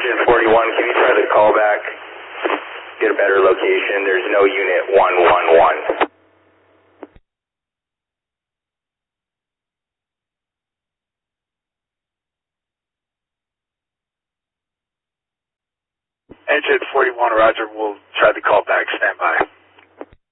Engine 41, can you try the call back? Get a better location. There's no unit 111. Engine 41, roger. We'll try the call back. Stand by.